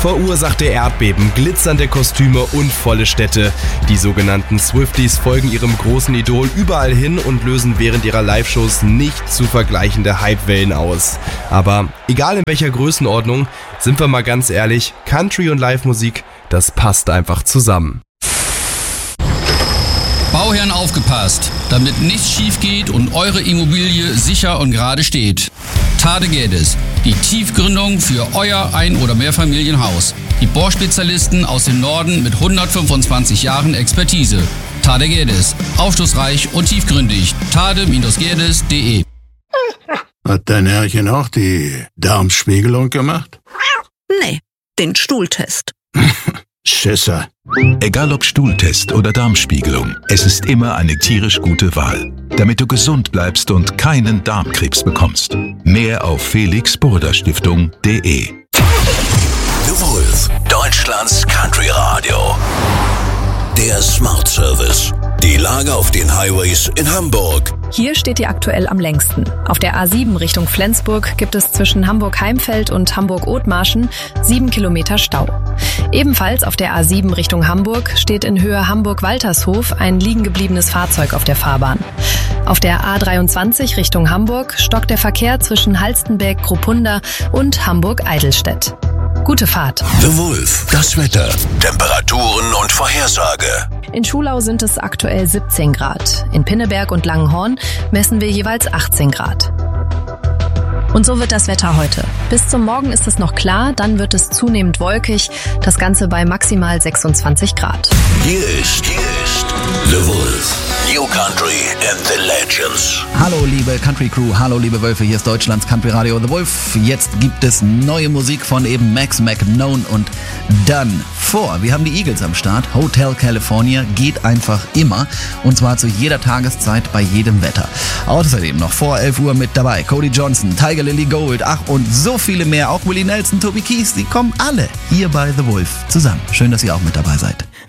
verursachte Erdbeben, glitzernde Kostüme und volle Städte. Die sogenannten Swifties folgen ihrem großen Idol überall hin und lösen während ihrer Live-Shows nicht zu vergleichende Hypewellen aus. Aber egal in welcher Größenordnung, sind wir mal ganz ehrlich, Country und Live-Musik, das passt einfach zusammen. Bauherren aufgepasst, damit nichts schief geht und eure Immobilie sicher und gerade steht. Tade Geddes, die Tiefgründung für euer Ein- oder Mehrfamilienhaus. Die Bohrspezialisten aus dem Norden mit 125 Jahren Expertise. Tade Geddes, aufschlussreich und tiefgründig. Tade-Geddes.de. Hat dein Herrchen auch die Darmspiegelung gemacht? Nee, den Stuhltest. Schisser. Egal ob Stuhltest oder Darmspiegelung, es ist immer eine tierisch gute Wahl, damit du gesund bleibst und keinen Darmkrebs bekommst. Mehr auf felixburda-stiftung.de. The Wolf, Deutschlands Country Radio. Der Smart Service. Die Lage auf den Highways in Hamburg. Hier steht ihr aktuell am längsten. Auf der A7 Richtung Flensburg gibt es zwischen Hamburg-Heimfeld und Hamburg-Othmarschen 7 Kilometer Stau. Ebenfalls auf der A7 Richtung Hamburg steht in Höhe Hamburg-Waltershof ein liegengebliebenes Fahrzeug auf der Fahrbahn. Auf der A23 Richtung Hamburg stockt der Verkehr zwischen Halstenberg-Kruppunda und Hamburg-Eidelstedt. Gute Fahrt. The Wolf, das Wetter, Temperaturen und Vorhersage. In Schulau sind es aktuell 17 Grad. In Pinneberg und Langenhorn messen wir jeweils 18 Grad. Und so wird das Wetter heute. Bis zum Morgen ist es noch klar, dann wird es zunehmend wolkig, das Ganze bei maximal 26 Grad. Hier ist The Wolf, New Country and the Legends. Hallo liebe Country Crew, hallo liebe Wölfe, hier ist Deutschlands Country Radio The Wolf. Jetzt gibt es neue Musik von eben Max McKnown und Done. Wir haben die Eagles am Start. Hotel California geht einfach immer und zwar zu jeder Tageszeit bei jedem Wetter. Außerdem noch vor 11 Uhr mit dabei Cody Johnson, Tiger Lily Gold, ach und so viele mehr. Auch Willie Nelson, Toby Keith, die kommen alle hier bei The Wolf zusammen. Schön, dass ihr auch mit dabei seid.